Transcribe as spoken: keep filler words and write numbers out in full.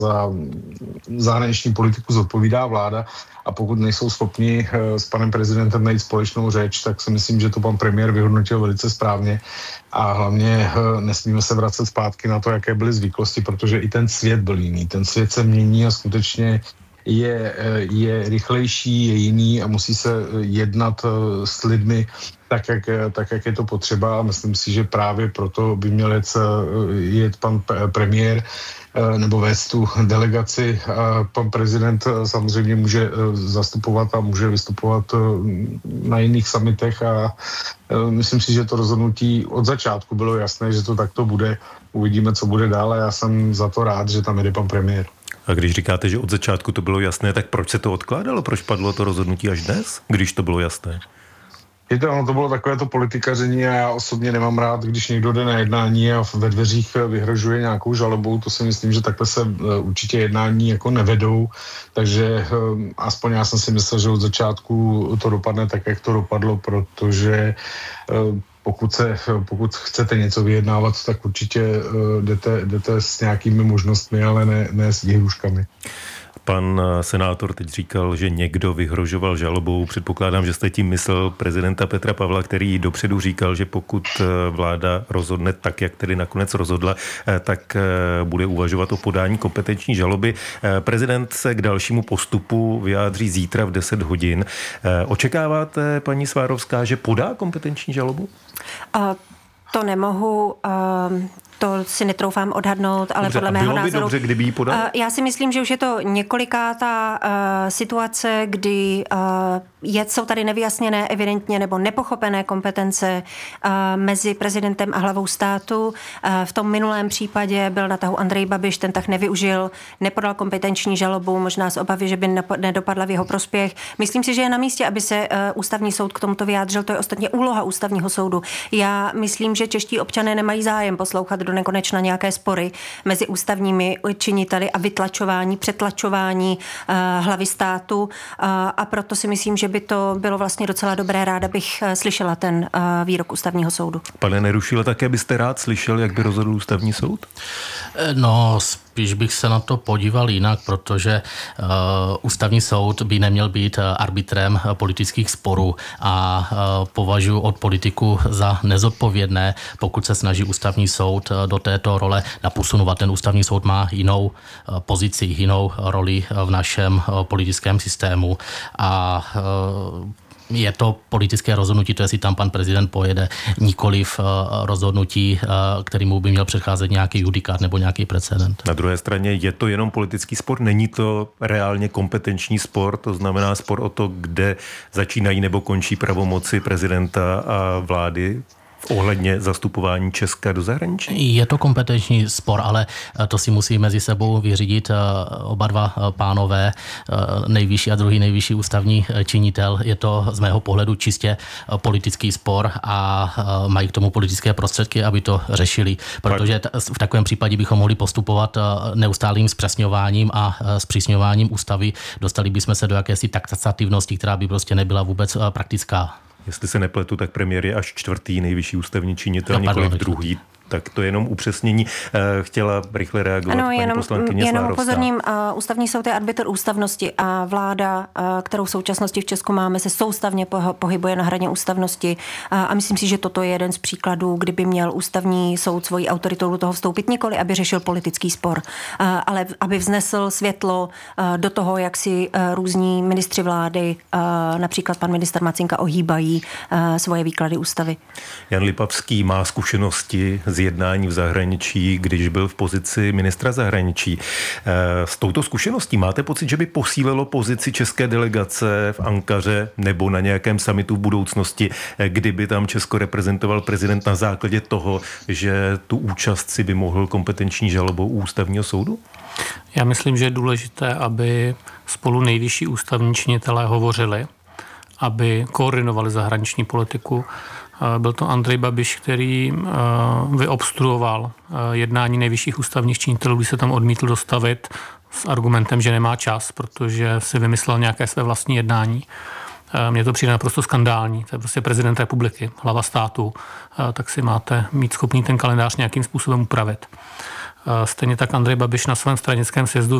za zahraniční politiku zodpovídá vláda a pokud nejsou schopni s panem prezidentem najít společnou řeč, tak si myslím, že to pan premiér vyhodnotil velice správně a hlavně nesmíme se vracet zpátky na to, jaké byly zvyklosti, protože i ten svět byl jiný. Ten svět se mění a skutečně je, je rychlejší, je jiný a musí se jednat s lidmi tak jak, tak, jak je to potřeba. A myslím si, že právě proto by měl jet, jet pan premiér nebo vést tu delegaci. Pan prezident samozřejmě může zastupovat a může vystupovat na jiných summitech a myslím si, že to rozhodnutí od začátku bylo jasné, že to takto bude. Uvidíme, co bude dál a já jsem za to rád, že tam jede pan premiér. A když říkáte, že od začátku to bylo jasné, tak proč se to odkládalo? Proč padlo to rozhodnutí až dnes, když to bylo jasné? Víte, ono to bylo takové to politikaření a já osobně nemám rád, když někdo jde na jednání a ve dveřích vyhrožuje nějakou žalobou. To si myslím, že takhle se určitě jednání jako nevedou. Takže aspoň já jsem si myslel, že od začátku to dopadne tak, jak to dopadlo, protože pokud, se, pokud chcete něco vyjednávat, tak určitě jdete, jdete s nějakými možnostmi, ale ne, ne s výhruškami. Pan senátor teď říkal, že někdo vyhrožoval žalobou. Předpokládám, že jste tím myslel prezidenta Petra Pavla, který dopředu říkal, že pokud vláda rozhodne tak, jak tedy nakonec rozhodla, tak bude uvažovat o podání kompetenční žaloby. Prezident se k dalšímu postupu vyjádří zítra v deset hodin. Očekáváte, paní Svárovská, že podá kompetenční žalobu? A to nemohu... Um... To si netroufám odhadnout, ale dobře, podle mého názoru... Bylo by dobře, kdyby jí podal? Já si myslím, že už je to několikátá uh, situace, kdy uh, je, jsou tady nevyjasněné evidentně nebo nepochopené kompetence uh, mezi prezidentem a hlavou státu. Uh, v tom minulém případě byl na tahu Andrej Babiš, ten tak nevyužil, nepodal kompetenční žalobu, možná z obavy, že by nedopadla v jeho prospěch. Myslím si, že je na místě, aby se uh, ústavní soud k tomuto vyjádřil. To je ostatně úloha ústavního soudu. Já myslím, že čeští občané nemají zájem poslouchat do nekonečna nějaké spory mezi ústavními činiteli a vytlačování, přetlačování uh, hlavy státu uh, a proto si myslím, že by to bylo vlastně docela dobré. Ráda bych uh, slyšela ten uh, výrok ústavního soudu. Pane Nerušile, také byste rád slyšel, jak by rozhodl ústavní soud? No, spíš bych se na to podíval jinak, protože uh, ústavní soud by neměl být arbitrem politických sporů a uh, považuji od politiku za nezodpovědné, pokud se snaží ústavní soud do této role naposunovat. Ten ústavní soud má jinou uh, pozici, jinou roli v našem uh, politickém systému a uh, je to politické rozhodnutí, to jestli tam pan prezident pojede, nikoliv rozhodnutí, kterému by měl předcházet nějaký judikát nebo nějaký precedent. Na druhé straně je to jenom politický spor, není to reálně kompetenční spor, to znamená spor o to, kde začínají nebo končí pravomoci prezidenta a vlády ohledně zastupování Česka do zahraničí? Je to kompetenční spor, ale to si musí mezi sebou vyřídit oba dva pánové, nejvyšší a druhý nejvyšší ústavní činitel. Je to z mého pohledu čistě politický spor a mají k tomu politické prostředky, aby to řešili. Protože v takovém případě bychom mohli postupovat neustálým zpřesňováním a zpřísňováním ústavy. Dostali bychom se do jakési taxativnosti, která by prostě nebyla vůbec praktická. Jestli se nepletu, tak premiér je až čtvrtý nejvyšší ústavní činitel, no, nikoliv druhý. Tak to je jenom upřesnění. Chtěla rychle reagovat ano, paní jenom, poslankyně jenom Svárovská. upozorním, uh, ústavní soud je arbitr ústavnosti a vláda, uh, kterou v současnosti v Česku máme, se soustavně pohybuje na hraně ústavnosti uh, a myslím si, že toto je jeden z příkladů, kdyby měl ústavní soud svojí autoritou do toho vstoupit, nikoli aby řešil politický spor, uh, ale aby vznesl světlo uh, do toho, jak si uh, různí ministři vlády, uh, například pan ministr Macinka, ohýbají uh, svoje výklady ústavy. Jan Lipavský má zkušenosti z jednání v zahraničí, když byl v pozici ministra zahraničí. S touto zkušeností máte pocit, že by posílilo pozici české delegace v Ankaře nebo na nějakém summitu v budoucnosti, kdyby tam Česko reprezentoval prezident na základě toho, že tu účast si by mohl kompetenční žalobou u ústavního soudu? Já myslím, že je důležité, aby spolu nejvyšší ústavní činitelé hovořili, aby koordinovali zahraniční politiku. Byl to Andrej Babiš, který vyobstruoval jednání nejvyšších ústavních činitelů, když se tam odmítl dostavit s argumentem, že nemá čas, protože si vymyslel nějaké své vlastní jednání. Mně to přijde naprosto skandální. To je prostě prezident republiky, hlava státu, tak si máte mít schopný ten kalendář nějakým způsobem upravit. Stejně tak Andrej Babiš na svém stranickém sjezdu